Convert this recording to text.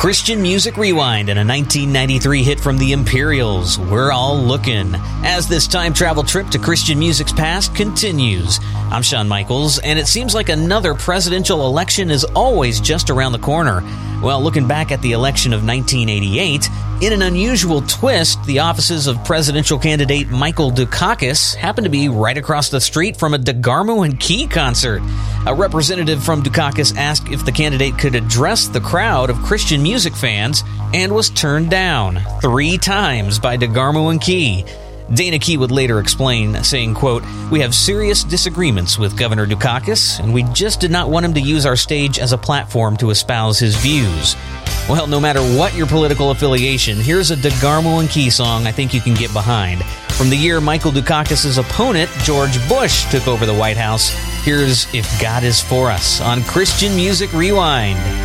Christian Music Rewind and a 1993 hit from the Imperials, We're All Lookin', as this time travel trip to Christian music's past continues. I'm Shawn Michaels, and it seems like another presidential election is always just around the corner. Well, looking back at the election of 1988, in an unusual twist, the offices of presidential candidate Michael Dukakis happened to be right across the street from a DeGarmo and Key concert. A representative from Dukakis asked if the candidate could address the crowd of Christian music fans and was turned down 3 times by DeGarmo and Key. Dana Key would later explain, saying, quote, "We have serious disagreements with Governor Dukakis, and we just did not want him to use our stage as a platform to espouse his views." Well, no matter what your political affiliation, here's a DeGarmo and Key song I think you can get behind. From the year Michael Dukakis' opponent, George Bush, took over the White House, here's If God Is For Us on Christian Music Rewind.